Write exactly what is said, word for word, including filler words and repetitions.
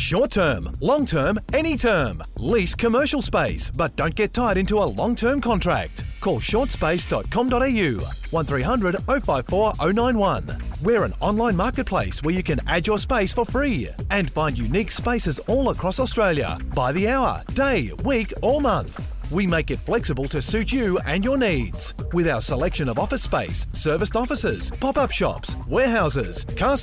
Short term, long term, any term. Lease commercial space, but don't get tied into a long-term contract. Call short space dot com dot a u, one three hundred oh five four oh nine one. We're an online marketplace where you can add your space for free and find unique spaces all across Australia by the hour, day, week or month. We make it flexible to suit you and your needs. With our selection of office space, serviced offices, pop-up shops, warehouses, car